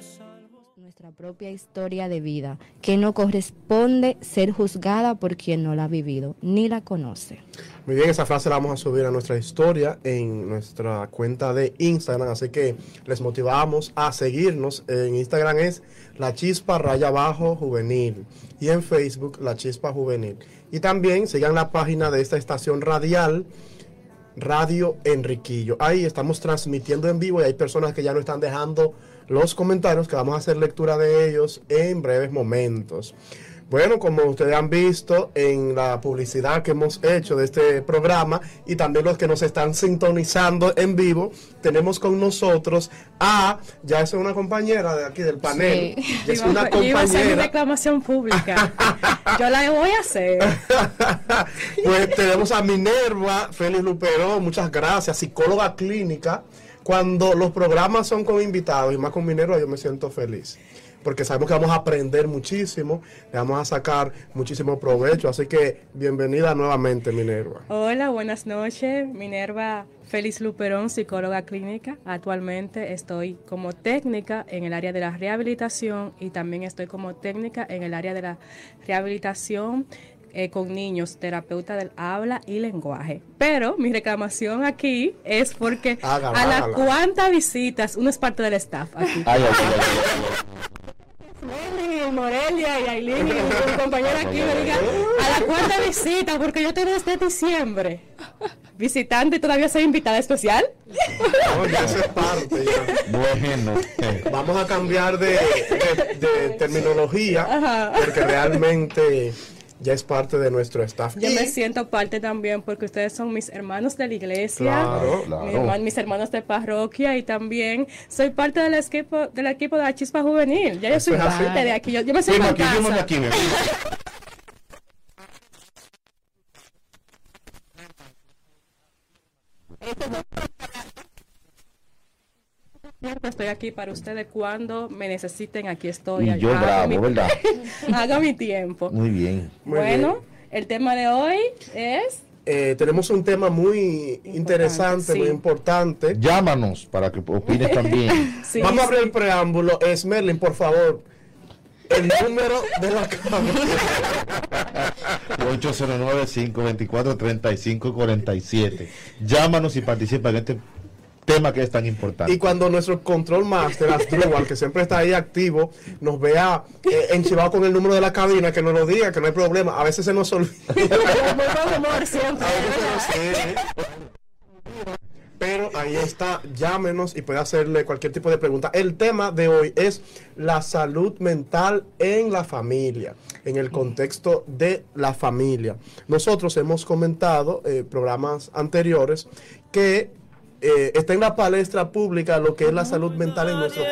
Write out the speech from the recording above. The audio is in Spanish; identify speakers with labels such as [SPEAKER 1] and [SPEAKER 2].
[SPEAKER 1] Nuestra propia historia de vida, que no corresponde ser juzgada por quien no la ha vivido ni la conoce.
[SPEAKER 2] Muy bien, esa frase la vamos a subir a nuestra historia en nuestra cuenta de Instagram, así que les motivamos a seguirnos. En Instagram es La Chispa _Juvenil y en Facebook La Chispa Juvenil. Y también sigan la página de esta estación radial, Radio Enriquillo. Ahí estamos transmitiendo en vivo y hay personas que ya nos están dejando los comentarios, que vamos a hacer lectura de ellos en breves momentos. Bueno, como ustedes han visto en la publicidad que hemos hecho de este programa y también los que nos están sintonizando en vivo, tenemos con nosotros ya es una compañera de aquí del panel.
[SPEAKER 3] Sí.
[SPEAKER 2] Ya es una compañera.
[SPEAKER 3] Iba a hacer una reclamación pública. Yo la voy a hacer.
[SPEAKER 2] Pues tenemos a Minerva Félix Luperón, muchas gracias, psicóloga clínica. Cuando los programas son con invitados y más con Minerva, yo me siento feliz, porque sabemos que vamos a aprender muchísimo, le vamos a sacar muchísimo provecho, así que bienvenida nuevamente, Minerva.
[SPEAKER 3] Hola, buenas noches, Minerva Félix Luperón, psicóloga clínica. Actualmente estoy como técnica en el área de la rehabilitación y también estoy como técnica en el área de la rehabilitación con niños, terapeuta del habla y lenguaje. Pero mi reclamación aquí es porque a las cuantas visitas, uno es parte del staff aquí. Morelia y Aileen y mi compañera aquí me digan a la cuarta visita, porque yo tengo desde diciembre visitante y todavía soy invitada especial.
[SPEAKER 2] No, ya eso es parte ya.
[SPEAKER 4] Bueno,
[SPEAKER 2] vamos a cambiar de terminología. Ajá. Porque realmente ya es parte de nuestro staff.
[SPEAKER 3] Yo me siento parte también porque ustedes son mis hermanos de la iglesia,
[SPEAKER 2] claro.
[SPEAKER 3] Mis hermanos de parroquia y también soy parte del equipo de la Chispa Juvenil. Ya yo soy parte de aquí. Yo me siento en casa.
[SPEAKER 4] Aquí.
[SPEAKER 3] Estoy aquí para ustedes cuando me necesiten, aquí estoy.
[SPEAKER 4] Y yo bravo, ¿verdad?
[SPEAKER 3] Hago mi tiempo.
[SPEAKER 4] Muy bien.
[SPEAKER 3] Bueno, el tema de hoy es...
[SPEAKER 2] tenemos un tema muy interesante, sí, muy importante.
[SPEAKER 4] Llámanos para que opines también.
[SPEAKER 2] Sí, vamos a abrir el preámbulo. Merlin, por favor, el número de la cámara.
[SPEAKER 4] 809-524-3547. Llámanos y participa en este tema que es tan importante.
[SPEAKER 2] Y cuando nuestro control master, Asdrúbal, que siempre está ahí activo, nos vea enchivado con el número de la cabina, que nos lo diga, que no hay problema. A veces se nos olvida.
[SPEAKER 3] Muy buen humor siempre.
[SPEAKER 2] Pero ahí está, llámenos y puede hacerle cualquier tipo de pregunta. El tema de hoy es la salud mental en la familia, en el contexto de la familia. Nosotros hemos comentado programas anteriores que está en la palestra pública lo que es la salud mental en nuestro